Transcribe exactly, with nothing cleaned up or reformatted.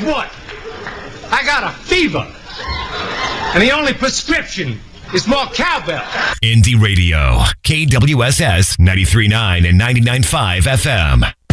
what? I got a fever. And the only prescription is more cowbell. Indie Radio, K W S S ninety-three point nine and ninety-nine point five F M.